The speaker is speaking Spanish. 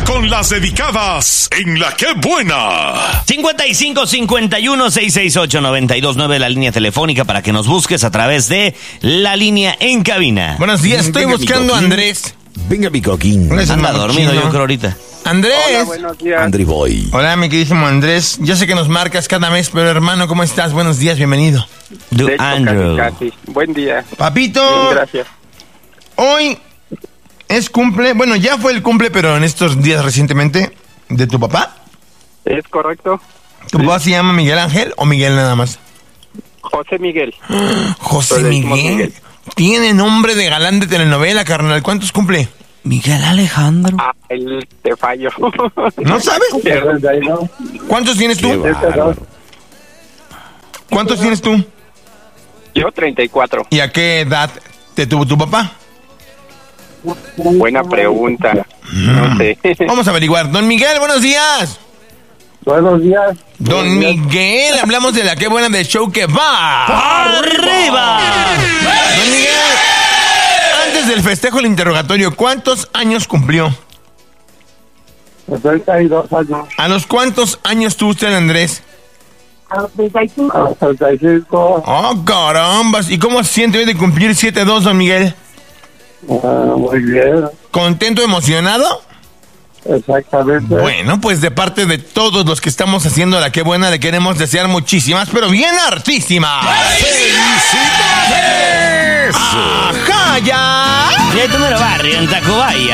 con las dedicadas en La Qué Buena. 55-51-668-929, la línea telefónica para que nos busques a través de la línea en cabina. Buenos días, estoy buscando a Andrés. Venga, mi coquín. Anda dormido, yo creo ahorita. Andrés. Hola, buenos días. André Boy. Hola, mi queridísimo Andrés. Yo sé que nos marcas cada mes, pero hermano, ¿cómo estás? Buenos días, bienvenido. De hecho, Andrew. casi. Buen día. Papito, Bien, gracias. hoy es cumple, bueno, ya fue el cumple, pero en estos días recientemente, de tu papá. ¿Es correcto? ¿Tu papá se llama Miguel Ángel o Miguel nada más? José Miguel. José Pero le decimos Miguel. Miguel. Tiene nombre de galán de telenovela, carnal. ¿Cuántos cumple? Miguel Alejandro. Ah, el te fallo. ¿No sabes? ¿Cuántos tienes tú? ¿Cuántos tienes tú? Yo 34. ¿Y a qué edad te tuvo tu papá? Buena pregunta. No sé. Vamos a averiguar. Don Miguel, buenos días. Buenos días. Don Miguel, hablamos de la Qué Buena del show que va. ¡Arriba! Don Miguel, antes del festejo el interrogatorio, ¿cuántos años cumplió? 32 años. ¿A los cuántos años tuvo usted, Andrés? A los 35. Oh, carambas. ¿Y cómo se siente hoy de cumplir 7-2, don Miguel? Muy bien. ¿Contento, emocionado? Exactamente. Bueno, pues de parte de todos los que estamos haciendo la Qué Buena, le queremos desear muchísimas, pero bien hartísimas. ¡Felicidades! ¡Ajá, ya! Y ahí tu mero barrio, en Tacubaya.